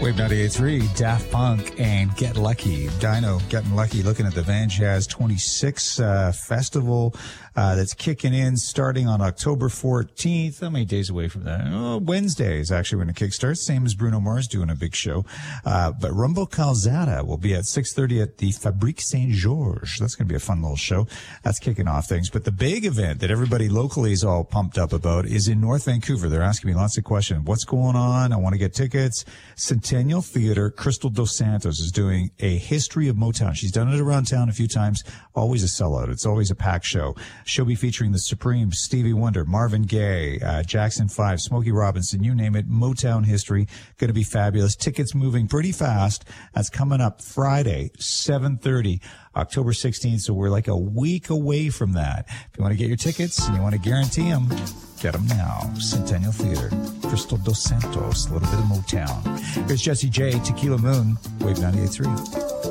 Wave 98.3, Daft Punk and Get Lucky. Dino Getting Lucky, looking at the Van Jazz 26 festival that's kicking in starting on October 14th. How many days away from that? Oh, Wednesday is actually when it kickstarts. Same as Bruno Mars doing a big show. But Rumbo Calzada will be at 6:30 at the Fabrique Saint-Georges. That's going to be a fun little show. That's kicking off things. But the big event that everybody locally is all pumped up about is in North Vancouver. They're asking me lots of questions. What's going on? I want to get tickets. Centennial Theatre, Crystal Dos Santos is doing a history of Motown. She's done it around town a few times. Always a sellout. It's always a packed show. She'll be featuring the Supremes, Stevie Wonder, Marvin Gaye, Jackson 5, Smokey Robinson, you name it. Motown history. Going to be fabulous. Tickets moving pretty fast. That's coming up Friday, 7:30. October 16th, so we're like a week away from that. If you want to get your tickets and you want to guarantee them, get them now. Centennial Theatre, Crystal Dos Santos, a little bit of Motown. Here's Jessie J, Tequila Moon, Wave 98.3.